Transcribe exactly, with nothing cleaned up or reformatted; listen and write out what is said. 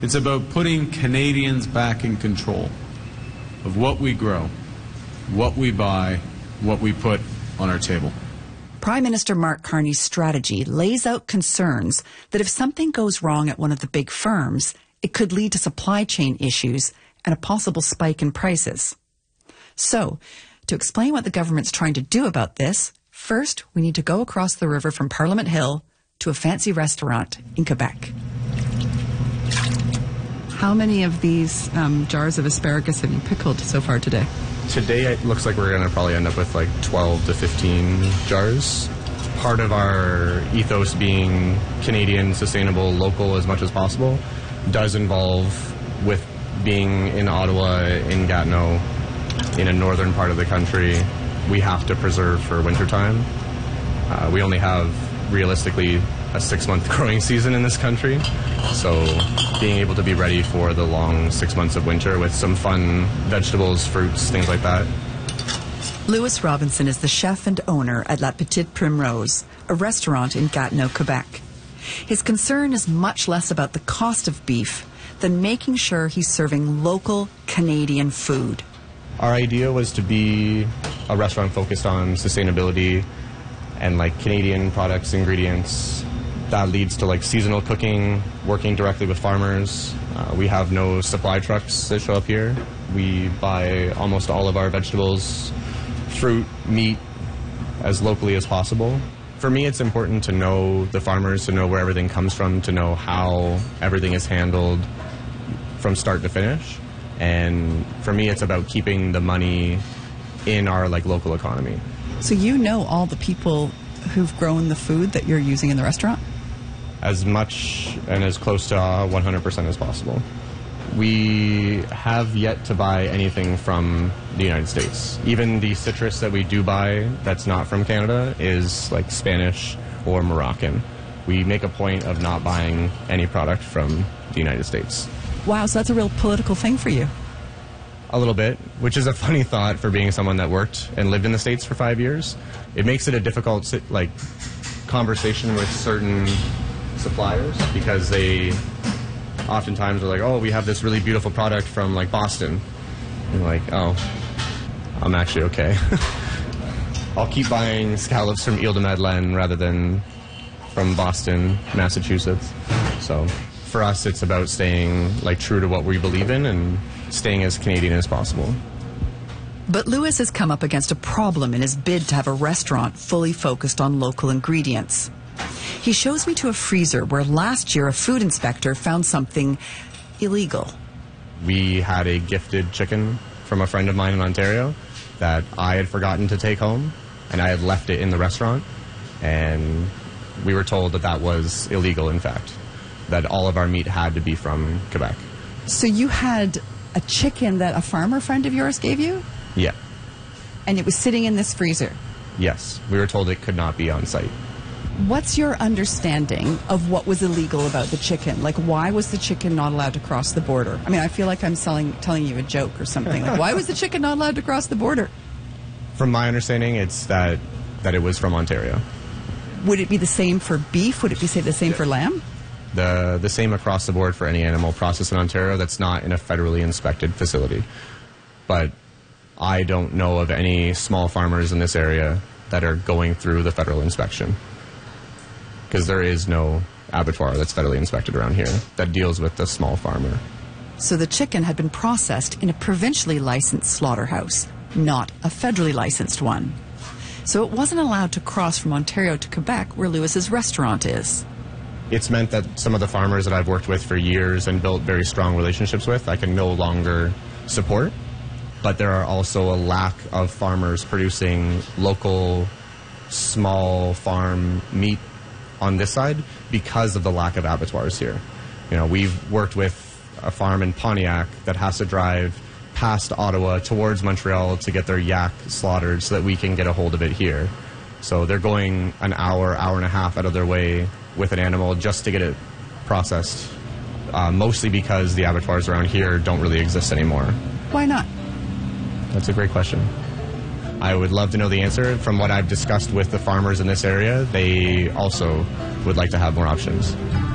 It's about putting Canadians back in control of what we grow, what we buy, what we put on our table. Prime Minister Mark Carney's strategy lays out concerns that if something goes wrong at one of the big firms, it could lead to supply chain issues and a possible spike in prices. So, to explain what the government's trying to do about this, first we need to go across the river from Parliament Hill to a fancy restaurant in Quebec. How many of these um, jars of asparagus have you pickled so far today? Today it looks like we're going to probably end up with like twelve to fifteen jars. Part of our ethos being Canadian, sustainable, local as much as possible does involve with being in Ottawa, in Gatineau, in a northern part of the country, we have to preserve for wintertime. Uh, we only have realistically a six-month growing season in this country, so being able to be ready for the long six months of winter with some fun vegetables, fruits, things like that. Louis Robinson is the chef and owner at La Petite Primrose, a restaurant in Gatineau, Quebec. His concern is much less about the cost of beef than making sure he's serving local Canadian food. Our idea was to be a restaurant focused on sustainability and like Canadian products, ingredients. That leads to like seasonal cooking, working directly with farmers. Uh, we have no supply trucks that show up here. We buy almost all of our vegetables, fruit, meat as locally as possible. For me, it's important to know the farmers, to know where everything comes from, to know how everything is handled from start to finish. And for me, it's about keeping the money in our like local economy. So you know all the people who've grown the food that you're using in the restaurant? As much and as close to uh, one hundred percent as possible. We have yet to buy anything from the United States. Even the citrus that we do buy that's not from Canada is like Spanish or Moroccan. We make a point of not buying any product from the United States. Wow, so that's a real political thing for you. A little bit, which is a funny thought for being someone that worked and lived in the States for five years. It makes it a difficult like conversation with certain suppliers because they oftentimes are like, oh, we have this really beautiful product from like Boston. And like, oh, I'm actually okay. I'll keep buying scallops from Ile de Madeleine rather than from Boston, Massachusetts. So for us, it's about staying like true to what we believe in and staying as Canadian as possible. But Louis has come up against a problem in his bid to have a restaurant fully focused on local ingredients. He shows me to a freezer where last year a food inspector found something illegal. We had a gifted chicken from a friend of mine in Ontario that I had forgotten to take home, and I had left it in the restaurant, and we were told that that was illegal, in fact, that all of our meat had to be from Quebec. So you had a chicken that a farmer friend of yours gave you? Yeah. And it was sitting in this freezer? Yes. We were told it could not be on site. What's your understanding of what was illegal about the chicken? Like, why was the chicken not allowed to cross the border? I mean, I feel like I'm selling, telling you a joke or something. Like, why was the chicken not allowed to cross the border? From my understanding, it's that, that it was from Ontario. Would it be the same for beef? Would it be say the same for lamb? The, the same across the board for any animal processed in Ontario that's not in a federally inspected facility. But I don't know of any small farmers in this area that are going through the federal inspection, because there is no abattoir that's federally inspected around here that deals with the small farmer. So the chicken had been processed in a provincially licensed slaughterhouse, not a federally licensed one. So it wasn't allowed to cross from Ontario to Quebec, where Louis's restaurant is. It's meant that some of the farmers that I've worked with for years and built very strong relationships with, I can no longer support. But there are also a lack of farmers producing local, small farm meat on this side because of the lack of abattoirs here. You know, we've worked with a farm in Pontiac that has to drive past Ottawa towards Montreal to get their yak slaughtered so that we can get a hold of it here. So they're going an hour, hour and a half out of their way with an animal just to get it processed, uh, mostly because the abattoirs around here don't really exist anymore. Why not? That's a great question. I would love to know the answer. From what I've discussed with the farmers in this area, they also would like to have more options.